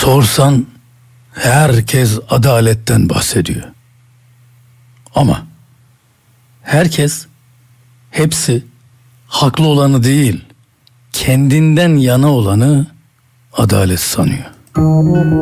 Sorsan herkes adaletten bahsediyor. Ama hepsi haklı olanı değil, kendinden yana olanı adalet sanıyor.